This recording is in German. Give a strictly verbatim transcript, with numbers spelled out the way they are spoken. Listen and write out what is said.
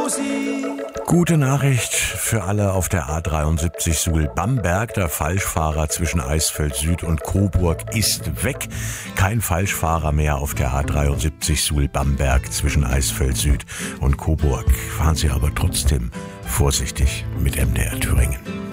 Gute Nachricht für alle auf der A dreiundsiebzig Suhl-Bamberg. Der Falschfahrer zwischen Eisfeld Süd und Coburg ist weg. Kein Falschfahrer mehr auf der A dreiundsiebzig Suhl-Bamberg zwischen Eisfeld Süd und Coburg. Fahren Sie aber trotzdem vorsichtig mit M D R Thüringen.